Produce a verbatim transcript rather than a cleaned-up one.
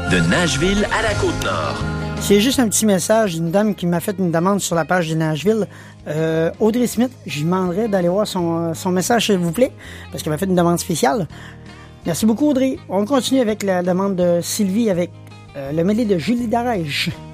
De Nashville à la Côte-Nord. C'est juste un petit message d'une dame qui m'a fait une demande sur la page de Nashville. Euh, Audrey Smith, je lui demanderais d'aller voir son, son message, s'il vous plaît, parce qu'elle m'a fait une demande spéciale. Merci beaucoup, Audrey. On continue avec la demande de Sylvie avec euh, le mêlé de Julie Darèche.